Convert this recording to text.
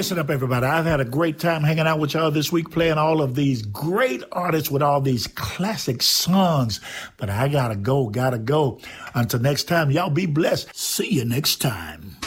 Listen up, everybody. I've had a great time hanging out with y'all this week, playing all of these great artists with all these classic songs. But I gotta go. Until next time, y'all be blessed. See you next time.